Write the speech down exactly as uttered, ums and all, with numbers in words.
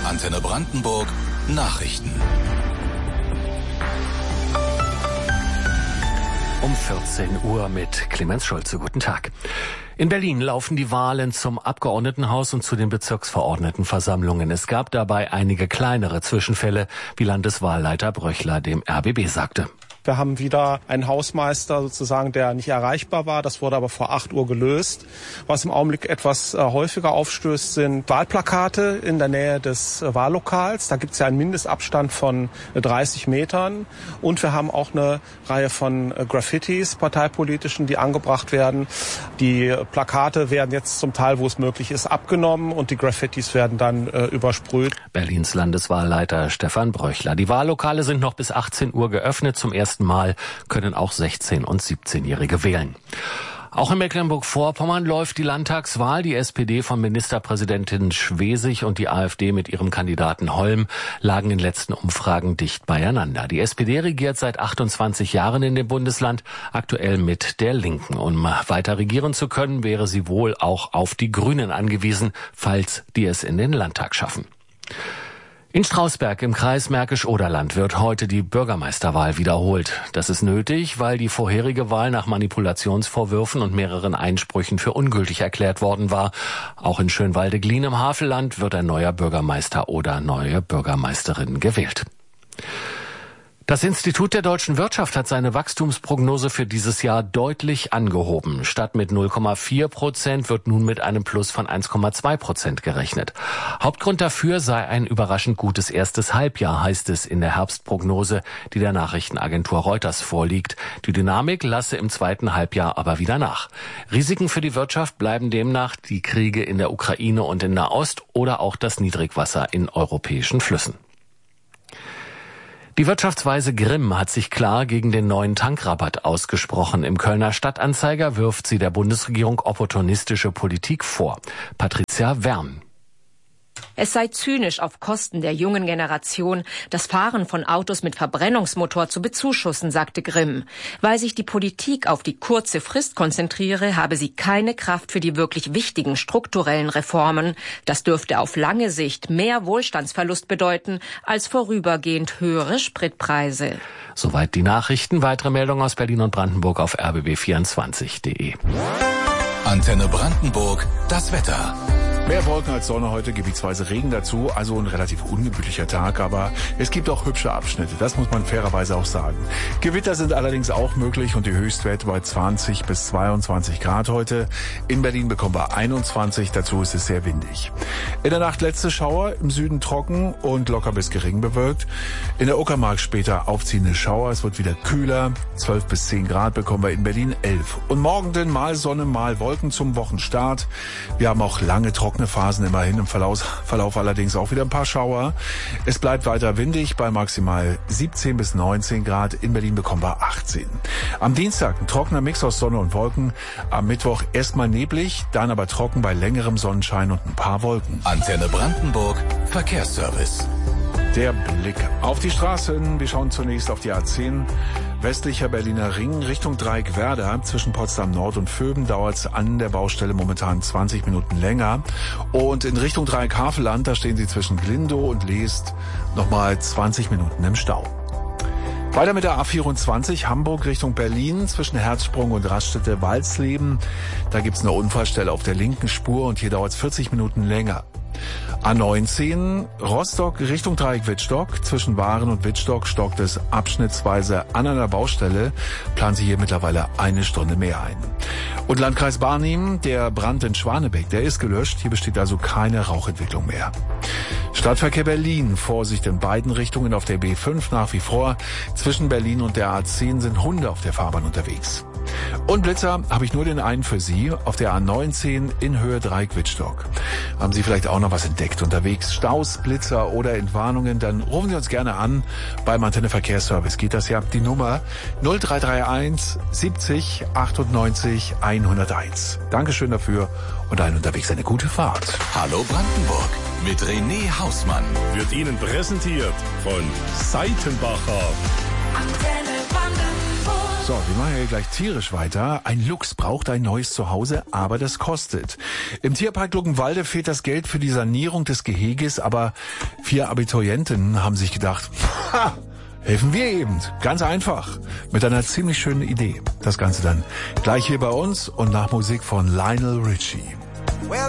Antenne Brandenburg Nachrichten. Um vierzehn Uhr mit Clemens Schulze. Guten Tag. In Berlin laufen die Wahlen zum Abgeordnetenhaus und zu den Bezirksverordnetenversammlungen. Es gab dabei einige kleinere Zwischenfälle, wie Landeswahlleiter Bröchler dem R B B sagte. Wir haben wieder einen Hausmeister sozusagen, der nicht erreichbar war. Das wurde aber vor acht Uhr gelöst. Was im Augenblick etwas äh, häufiger aufstößt, sind Wahlplakate in der Nähe des äh, Wahllokals. Da gibt es ja einen Mindestabstand von äh, dreißig Metern. Und wir haben auch eine Reihe von äh, Graffitis, parteipolitischen, die angebracht werden. Die äh, Plakate werden jetzt zum Teil, wo es möglich ist, abgenommen und die Graffitis werden dann äh, übersprüht. Berlins Landeswahlleiter Stefan Bröchler. Die Wahllokale sind noch bis achtzehn Uhr geöffnet. Zum ersten Mal können auch sechzehn- und siebzehnjährige wählen. Auch in Mecklenburg-Vorpommern läuft die Landtagswahl. Die S P D von Ministerpräsidentin Schwesig und die AfD mit ihrem Kandidaten Holm lagen in letzten Umfragen dicht beieinander. Die S P D regiert seit achtundzwanzig Jahren in dem Bundesland, aktuell mit der Linken. Um weiter regieren zu können, wäre sie wohl auch auf die Grünen angewiesen, falls die es in den Landtag schaffen. In Strausberg im Kreis Märkisch-Oderland wird heute die Bürgermeisterwahl wiederholt. Das ist nötig, weil die vorherige Wahl nach Manipulationsvorwürfen und mehreren Einsprüchen für ungültig erklärt worden war. Auch in Schönwalde-Glien im Havelland wird ein neuer Bürgermeister oder neue Bürgermeisterin gewählt. Das Institut der deutschen Wirtschaft hat seine Wachstumsprognose für dieses Jahr deutlich angehoben. Statt mit null Komma vier Prozent wird nun mit einem Plus von eins Komma zwei Prozent gerechnet. Hauptgrund dafür sei ein überraschend gutes erstes Halbjahr, heißt es in der Herbstprognose, die der Nachrichtenagentur Reuters vorliegt. Die Dynamik lasse im zweiten Halbjahr aber wieder nach. Risiken für die Wirtschaft bleiben demnach die Kriege in der Ukraine und in Nahost oder auch das Niedrigwasser in europäischen Flüssen. Die Wirtschaftsweise Grimm hat sich klar gegen den neuen Tankrabatt ausgesprochen. Im Kölner Stadtanzeiger wirft sie der Bundesregierung opportunistische Politik vor. Patricia Wern. Es sei zynisch, auf Kosten der jungen Generation das Fahren von Autos mit Verbrennungsmotor zu bezuschussen, sagte Grimm. Weil sich die Politik auf die kurze Frist konzentriere, habe sie keine Kraft für die wirklich wichtigen strukturellen Reformen. Das dürfte auf lange Sicht mehr Wohlstandsverlust bedeuten als vorübergehend höhere Spritpreise. Soweit die Nachrichten. Weitere Meldungen aus Berlin und Brandenburg auf r b b vierundzwanzig punkt de. Antenne Brandenburg, das Wetter. Mehr Wolken als Sonne heute, gebietsweise Regen dazu, also ein relativ ungemütlicher Tag, aber es gibt auch hübsche Abschnitte, das muss man fairerweise auch sagen. Gewitter sind allerdings auch möglich und die Höchstwerte bei zwanzig bis zweiundzwanzig Grad heute. In Berlin bekommen wir einundzwanzig, dazu ist es sehr windig. In der Nacht letzte Schauer, im Süden trocken und locker bis gering bewölkt. In der Uckermark später aufziehende Schauer, es wird wieder kühler, zwölf bis zehn Grad bekommen wir in Berlin, elf. Und morgen denn mal Sonne, mal Wolken zum Wochenstart. Wir haben auch lange trocken Phasen immerhin, im Verlauf, Verlauf allerdings auch wieder ein paar Schauer. Es bleibt weiter windig bei maximal siebzehn bis neunzehn Grad. In Berlin bekommen wir achtzehn. Am Dienstag ein trockener Mix aus Sonne und Wolken. Am Mittwoch erstmal neblig, dann aber trocken bei längerem Sonnenschein und ein paar Wolken. Antenne Brandenburg, Verkehrsservice. Der Blick auf die Straßen. Wir schauen zunächst auf die A zehn. Westlicher Berliner Ring Richtung Dreieck Werder. Zwischen Potsdam Nord und Vöben dauert es an der Baustelle momentan zwanzig Minuten länger. Und in Richtung Dreieck Havelland, da stehen Sie zwischen Glindow und Leest nochmal zwanzig Minuten im Stau. Weiter mit der A vierundzwanzig, Hamburg Richtung Berlin, zwischen Herzsprung und Raststätte-Walsleben. Da gibt's eine Unfallstelle auf der linken Spur und hier dauert es vierzig Minuten länger. A neunzehn, Rostock Richtung Dreieck Wittstock. Zwischen Waren und Wittstock stockt es abschnittsweise an einer Baustelle. Planen Sie hier mittlerweile eine Stunde mehr ein. Und Landkreis Barnim, der Brand in Schwanebeck, der ist gelöscht. Hier besteht also keine Rauchentwicklung mehr. Stadtverkehr Berlin, Vorsicht in beiden Richtungen auf der B fünf nach wie vor. Zwischen Berlin und der A zehn sind Hunde auf der Fahrbahn unterwegs. Und Blitzer habe ich nur den einen für Sie auf der A neunzehn in Höhe Dreieck Wittstock. Haben Sie vielleicht auch noch was entdeckt unterwegs? Staus, Blitzer oder Entwarnungen? Dann rufen Sie uns gerne an. Beim Antenne Verkehrsservice geht das ja. Die Nummer null drei drei eins siebzig achtundneunzig hunderteins. Dankeschön dafür und allen unterwegs eine gute Fahrt. Hallo Brandenburg mit René Hausmann. Wird Ihnen präsentiert von Seitenbacher. Antenne Brandenburg. So, wir machen hier gleich tierisch weiter. Ein Luchs braucht ein neues Zuhause, aber das kostet. Im Tierpark Luckenwalde fehlt das Geld für die Sanierung des Geheges, aber vier Abiturienten haben sich gedacht, ha, helfen wir eben. Ganz einfach. Mit einer ziemlich schönen Idee. Das Ganze dann gleich hier bei uns und nach Musik von Lionel Richie.